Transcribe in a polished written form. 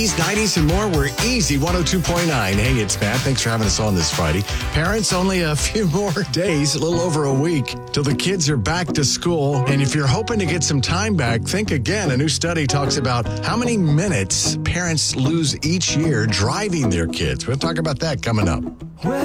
These 90s and more were easy. 102.9. Hey, it's Matt. Thanks for having us on this Friday. Parents, only a few more days, a little over a week, till the kids are back to school. And if you're hoping to get some time back, think again. A new study talks about how many minutes parents lose each year driving their kids. We'll talk about that coming up.